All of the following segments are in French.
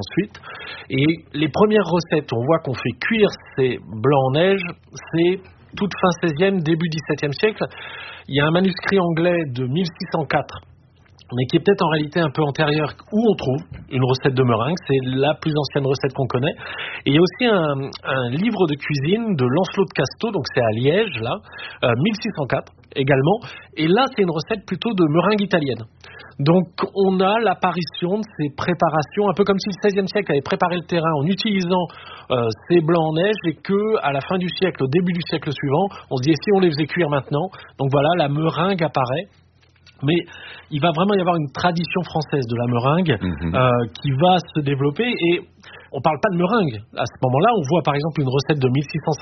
ensuite. Et les premières recettes, on voit qu'on fait cuire ces blancs en neige, c'est toute fin 16e, début 17e siècle. Il y a un manuscrit anglais de 1604, mais qui est peut-être en réalité un peu antérieur, où on trouve une recette de meringue. C'est la plus ancienne recette qu'on connaît. Et il y a aussi un livre de cuisine de Lancelot de Casteau, donc c'est à Liège, là, 1604 également. Et là, c'est une recette plutôt de meringue italienne. Donc on a l'apparition de ces préparations, un peu comme si le XVIe siècle avait préparé le terrain en utilisant ces blancs en neige, et que à la fin du siècle, au début du siècle suivant, on se dit, et si on les faisait cuire maintenant? Donc voilà, la meringue apparaît. Mais il va vraiment y avoir une tradition française de la meringue qui va se développer, et on parle pas de meringue. À ce moment-là, on voit par exemple une recette de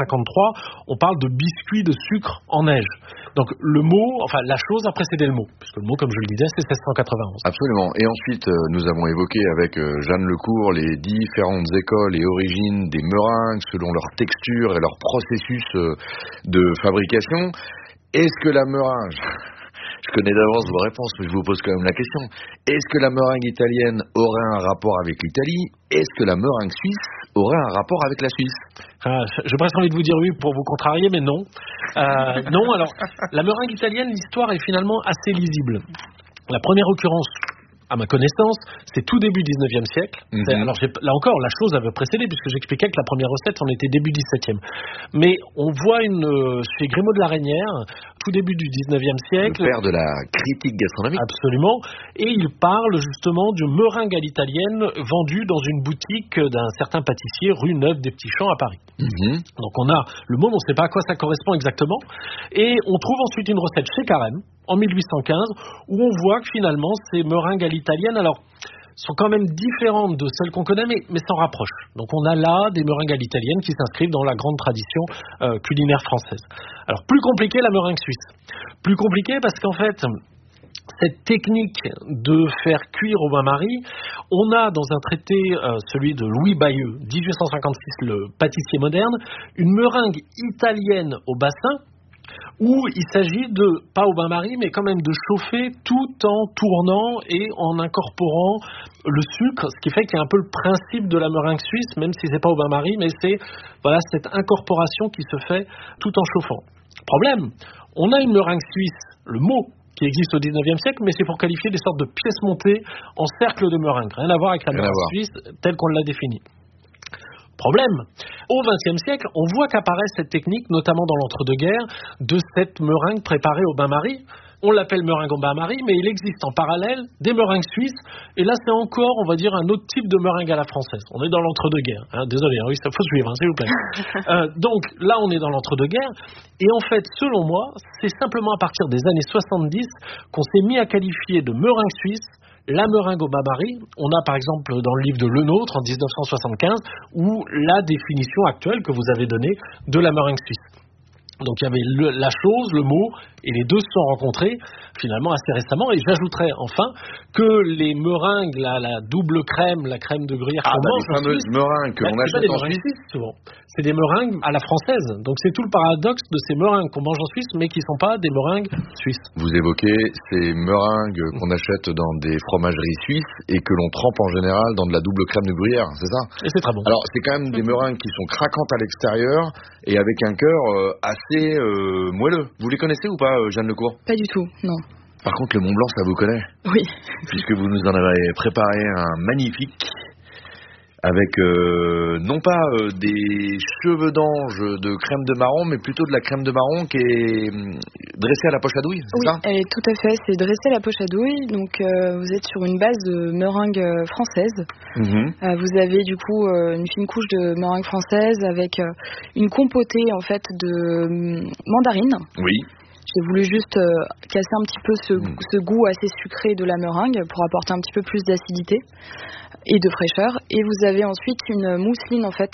1653, on parle de biscuits de sucre en neige. Donc le mot, enfin la chose a précédé le mot, puisque le mot, comme je le disais, c'est 1691. Absolument. Et ensuite, nous avons évoqué avec Jeanne Lecourt les différentes écoles et origines des meringues selon leur texture et leur processus de fabrication. Est-ce que la meringue... Je connais d'avance vos réponses, mais je vous pose quand même la question. Est-ce que la meringue italienne aurait un rapport avec l'Italie? Est-ce que la meringue suisse aurait un rapport avec la Suisse? J'ai presque envie de vous dire oui pour vous contrarier, mais non. Non, alors, la meringue italienne, l'histoire est finalement assez lisible. La première occurrence, à ma connaissance, c'est tout début 19e siècle. Alors là encore, la chose avait précédé, puisque j'expliquais que la première recette en était début 17e. Mais on voit chez Grémaud de la Reynière, tout début du 19e siècle. Le père de la critique gastronomique. Absolument. Et il parle justement de meringue à l'italienne vendue dans une boutique d'un certain pâtissier rue Neuve des Petits Champs à Paris. Donc on a le mot, on ne sait pas à quoi ça correspond exactement. Et on trouve ensuite une recette chez Carême, en 1815, où on voit que finalement ces meringues à l'italienne, alors, sont quand même différentes de celles qu'on connaît, mais s'en rapprochent. Donc on a là des meringues à l'italienne qui s'inscrivent dans la grande tradition culinaire française. Alors plus compliqué la meringue suisse. Plus compliqué parce qu'en fait, cette technique de faire cuire au bain-marie, on a dans un traité, celui de Louis Bayeux, 1856, le pâtissier moderne, une meringue italienne au bassin, où il s'agit de, pas au bain-marie, mais quand même de chauffer tout en tournant et en incorporant le sucre, ce qui fait qu'il y a un peu le principe de la meringue suisse, même si c'est pas au bain-marie, mais c'est voilà cette incorporation qui se fait tout en chauffant. Problème, on a une meringue suisse, le mot qui existe au 19e siècle, mais c'est pour qualifier des sortes de pièces montées en cercle de meringue. Rien à voir avec la meringue suisse telle qu'on l'a définie. Problème, au XXe siècle, on voit qu'apparaît cette technique, notamment dans l'entre-deux-guerres, de cette meringue préparée au bain-marie. On l'appelle meringue au bain-marie, mais il existe en parallèle des meringues suisses, et là c'est encore, on va dire, un autre type de meringue à la française. On est dans l'entre-deux-guerres, désolé, oui, ça faut suivre, s'il vous plaît. Donc là on est dans l'entre-deux-guerres, et en fait, selon moi, c'est simplement à partir des années 70 qu'on s'est mis à qualifier de meringue suisse la meringue au bain-marie. On a par exemple dans le livre de Le Nôtre en 1975 où la définition actuelle que vous avez donnée de la meringue suisse. Donc il y avait la chose, le mot, et les deux se sont rencontrés finalement assez récemment. Et j'ajouterais enfin que les meringues, la double crème, la crème de gruyère qu'on mange les fameuses meringues que l'on achète en Suisse, souvent. C'est des meringues à la française. Donc c'est tout le paradoxe de ces meringues qu'on mange en Suisse, mais qui ne sont pas des meringues suisses. Vous évoquez ces meringues qu'on achète dans des fromageries suisses et que l'on trempe en général dans de la double crème de gruyère, c'est ça? Et c'est très bon. Alors c'est quand même des meringues qui sont craquantes à l'extérieur et avec un cœur assez moelleux. Vous les connaissez ou pas, Jeanne Lecourt? Pas du tout, non. Par contre, le Mont Blanc, ça vous connaît? Oui. Puisque vous nous en avez préparé un magnifique avec non pas des cheveux d'ange de crème de marron, mais plutôt de la crème de marron qui est dressée à la poche à douille, c'est ça? Oui, tout à fait, c'est dressé à la poche à douille, donc vous êtes sur une base de meringue française. Vous avez du coup une fine couche de meringue française avec une compotée en fait de mandarine. Oui. J'ai voulu juste casser un petit peu ce goût assez sucré de la meringue pour apporter un petit peu plus d'acidité et de fraîcheur. Et vous avez ensuite une mousseline en fait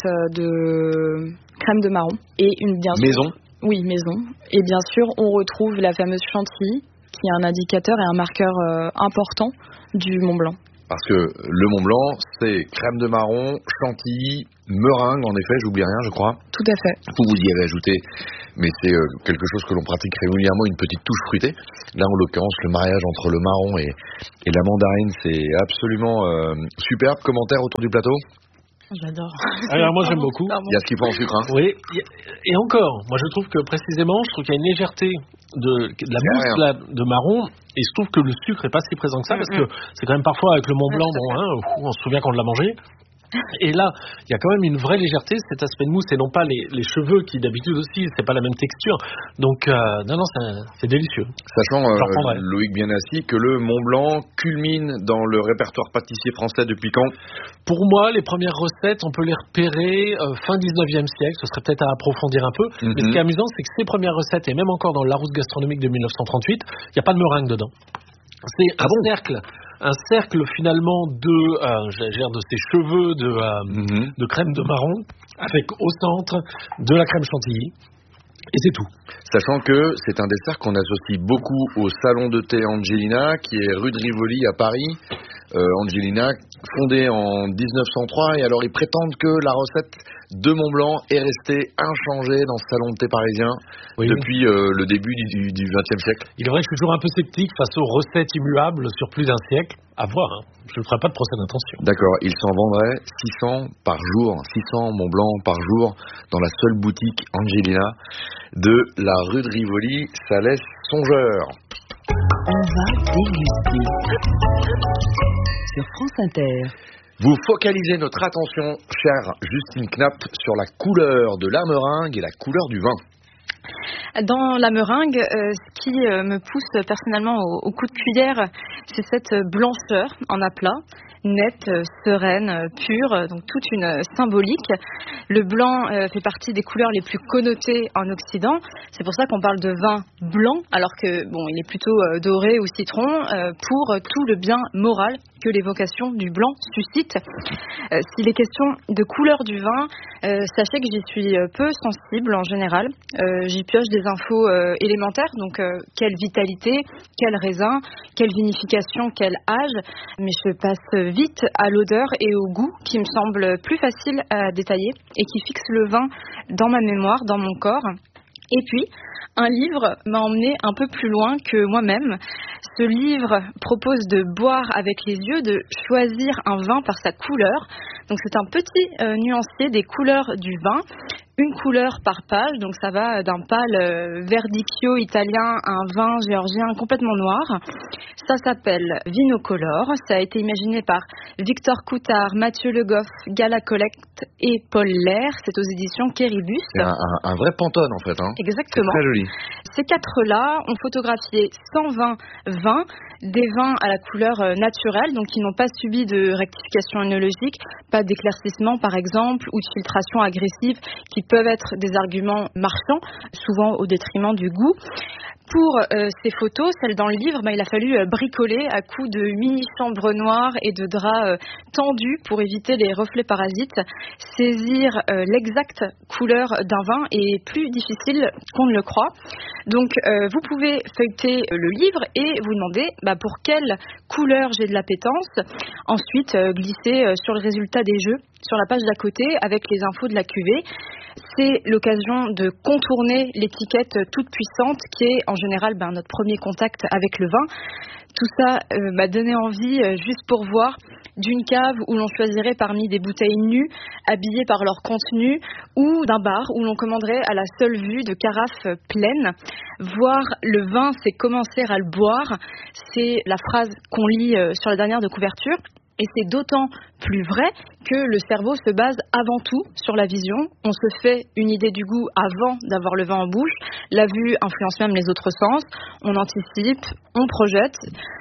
de crème de marron et bien sûr, maison. Oui, maison. Et bien sûr, on retrouve la fameuse chantilly qui est un indicateur et un marqueur important du Mont Blanc. Parce que le Mont Blanc, c'est crème de marron, chantilly, meringue, en effet, j'oublie rien, je crois. Tout à fait. Vous y avez ajouté, mais c'est quelque chose que l'on pratique régulièrement, une petite touche fruitée. Là, en l'occurrence, le mariage entre le marron et la mandarine, c'est absolument superbe. Commentaire autour du plateau ? J'adore. Alors moi j'aime beaucoup. Il y a ce qu'il faut en sucre, hein. Oui, et encore, moi je trouve que précisément, je trouve qu'il y a une légèreté de la mousse de marron, et je trouve que le sucre est pas si présent que ça, parce que c'est quand même parfois avec le Mont Blanc, on se souvient qu'on l'a mangé. Et là, il y a quand même une vraie légèreté, cet aspect de mousse, et non pas les cheveux qui d'habitude aussi, c'est pas la même texture. Donc, non, c'est délicieux. Sachant, Loïc Bienassi, que le Mont Blanc culmine dans le répertoire pâtissier français depuis quand ? Pour moi, les premières recettes, on peut les repérer fin 19e siècle, ce serait peut-être à approfondir un peu. Mais ce qui est amusant, c'est que ces premières recettes, et même encore dans le Larousse gastronomique de 1938, il n'y a pas de meringue dedans. C'est un cercle finalement de ces cheveux de crème de marron avec au centre de la crème chantilly, et c'est tout. Sachant que c'est un dessert qu'on associe beaucoup au salon de thé Angelina, qui est rue de Rivoli à Paris. Angelina, fondée en 1903, et alors ils prétendent que la recette de Mont Blanc est restée inchangée dans ce salon de thé parisien depuis le début du XXe siècle. Il est vrai que je suis toujours un peu sceptique face aux recettes immuables sur plus d'un siècle. À voir, hein. Je ne ferai pas de procès d'intention. D'accord, il s'en vendrait 600 par jour, 600 Mont Blanc par jour dans la seule boutique Angelina de la rue de Rivoli. Ça laisse songeur. On va déguster sur France Inter. Vous focalisez notre attention, chère Justine Knapp, sur la couleur de la meringue et la couleur du vin. Dans la meringue, ce qui me pousse personnellement au coup de cuillère, c'est cette blancheur en aplat, nette, sereine, pure, donc toute une symbolique. Le blanc fait partie des couleurs les plus connotées en Occident. C'est pour ça qu'on parle de vin blanc, alors que il est plutôt doré ou citron, pour tout le bien moral que l'évocation du blanc suscite. S'il est question de couleur du vin, sachez que j'y suis peu sensible en général. J'y pioche des infos élémentaires, donc quelle vitalité, quel raisin, quelle vinification, quel âge, mais je passe vite à l'odeur et au goût qui me semble plus facile à détailler et qui fixe le vin dans ma mémoire, dans mon corps. Et puis, un livre m'a emmené un peu plus loin que moi-même. Ce livre propose de boire avec les yeux, de choisir un vin par sa couleur. Donc c'est un petit nuancier des couleurs du vin. Une couleur par page, donc ça va d'un pâle verdicchio italien à un vin géorgien complètement noir. Ça s'appelle Vinocolor. Ça a été imaginé par Victor Coutard, Mathieu Le Goff, Gala Collect et Paul Lair. C'est aux éditions Kéribus. C'est un vrai Pantone en fait. Hein. Exactement. C'est très joli. Ces quatre-là ont photographié 120 vins, des vins à la couleur naturelle, donc qui n'ont pas subi de rectification œnologique, pas d'éclaircissement par exemple, ou de filtration agressive, qui peuvent être des arguments marchands, souvent au détriment du goût. Pour ces photos, celles dans le livre, il a fallu bricoler à coups de mini-chambres noires et de draps tendus pour éviter les reflets parasites. Saisir l'exacte couleur d'un vin est plus difficile qu'on ne le croit. Donc vous pouvez feuilleter le livre et vous demander pour quelle couleur j'ai de l'appétence. Ensuite, glisser sur le résultat des jeux sur la page d'à côté avec les infos de la cuvée. C'est l'occasion de contourner l'étiquette toute puissante qui est en général notre premier contact avec le vin. Tout ça m'a donné envie, juste pour voir, d'une cave où l'on choisirait parmi des bouteilles nues, habillées par leur contenu, ou d'un bar où l'on commanderait à la seule vue de carafes pleines. Voir le vin, c'est commencer à le boire. C'est la phrase qu'on lit sur la dernière de couverture. Et c'est d'autant plus vrai que le cerveau se base avant tout sur la vision. On se fait une idée du goût avant d'avoir le vin en bouche. La vue influence même les autres sens. On anticipe, on projette.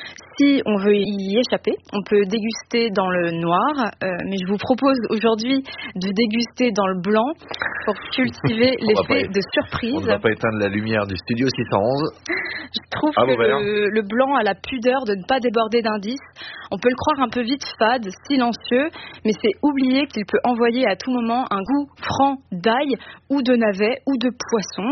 Si on veut y échapper, on peut déguster dans le noir, mais je vous propose aujourd'hui de déguster dans le blanc pour cultiver l'effet de surprise. On ne va pas éteindre la lumière du studio 611. Je trouve que le blanc a la pudeur de ne pas déborder d'indices. On peut le croire un peu vite fade, silencieux, mais c'est oublier qu'il peut envoyer à tout moment un goût franc d'ail ou de navet ou de poisson.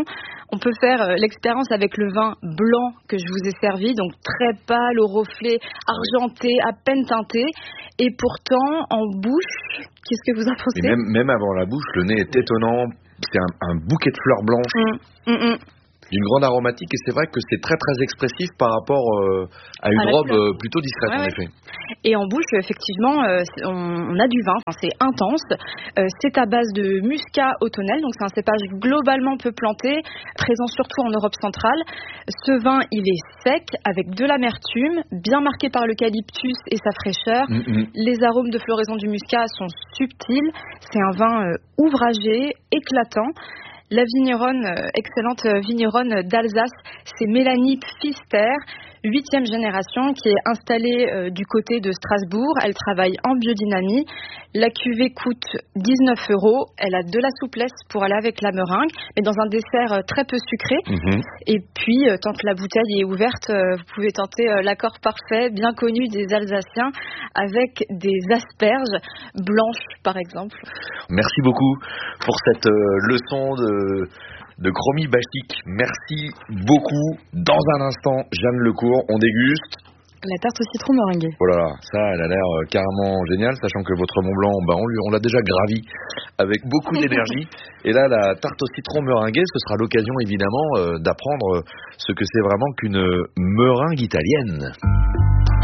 On peut faire l'expérience avec le vin blanc que je vous ai servi, donc très pâle, au reflet argenté, à peine teinté. Et pourtant, en bouche, qu'est-ce que vous en pensez ? Même avant la bouche, le nez est étonnant. C'est un bouquet de fleurs blanches. D'une grande aromatique, et c'est vrai que c'est très très expressif par rapport à une robe plutôt discrète en effet. Et en bouche, effectivement, on a du vin, c'est intense. C'est à base de muscat otonnel, donc c'est un cépage globalement peu planté, présent surtout en Europe centrale. Ce vin, il est sec, avec de l'amertume, bien marqué par l'eucalyptus et sa fraîcheur. Les arômes de floraison du muscat sont subtils. C'est un vin ouvragé, éclatant. La vigneronne, excellente vigneronne d'Alsace, c'est Mélanie Pfister, 8e génération, qui est installée du côté de Strasbourg. Elle travaille en biodynamie. La cuvée coûte 19 €. Elle a de la souplesse pour aller avec la meringue, mais dans un dessert très peu sucré. Et puis, tant que la bouteille est ouverte, vous pouvez tenter l'accord parfait, bien connu des Alsaciens, avec des asperges blanches, par exemple. Merci beaucoup pour cette leçon de Chromie Bachik. Merci beaucoup. Dans un instant, Jeanne Lecour, on déguste la tarte au citron meringuée. Oh là là, ça, elle a l'air carrément géniale, sachant que votre Mont Blanc, on l'a déjà gravi avec beaucoup d'énergie. Et là, la tarte au citron meringuée, ce sera l'occasion évidemment d'apprendre ce que c'est vraiment qu'une meringue italienne.